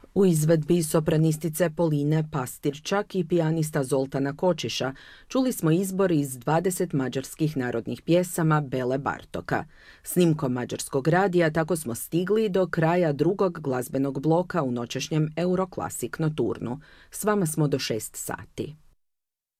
U izvedbi sopranistice Poline Pastirčak i pijanista Zoltana Kočiša čuli smo izbor iz 20 mađarskih narodnih pjesama Bele Bartoka. Snimkom Mađarskog radija tako smo stigli do kraja drugog glazbenog bloka u noćašnjem Euroclassic Noturnu. S vama smo do 6 sati.